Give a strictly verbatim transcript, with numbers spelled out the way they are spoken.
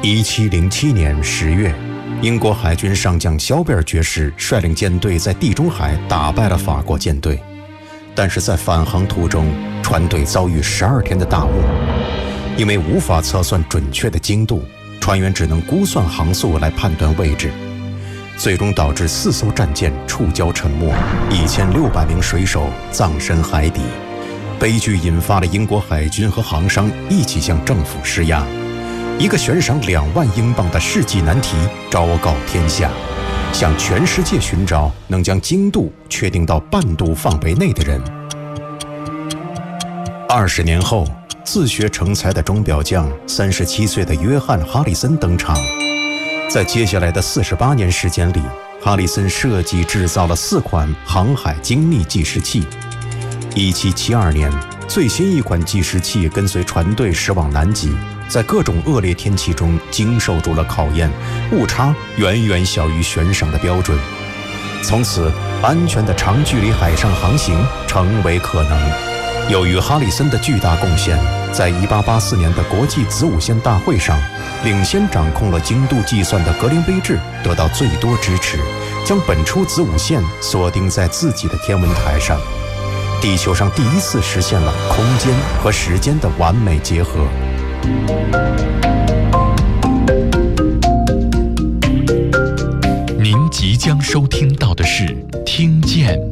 一七零七年十月，英国海军上将肖贝尔爵士率领舰队在地中海打败了法国舰队，但是在返航途中，船队遭遇十二天的大雾，因为无法测算准确的经度，船员只能估算航速来判断位置，最终导致四艘战舰触礁沉没，一千六百名水手葬身海底。悲剧引发了英国海军和航商一起向政府施压，一个悬赏两万英镑的世纪难题昭告天下，向全世界寻找能将经度确定到半度范围内的人。二十年后，自学成才的钟表匠三十七岁的约翰·哈里森登场。在接下来的四十八年时间里，哈里森设计制造了四款航海精密计时器。一七七二年，最新一款计时器跟随船队驶往南极，在各种恶劣天气中经受住了考验，误差远远小于悬赏的标准。从此，安全的长距离海上航行成为可能。由于哈里森的巨大贡献，在一八八四年的国际子午线大会上，领先掌控了经度计算的格林威治得到最多支持，将本初子午线锁定在自己的天文台上。地球上第一次实现了空间和时间的完美结合。 您即将收听到的是《听见》。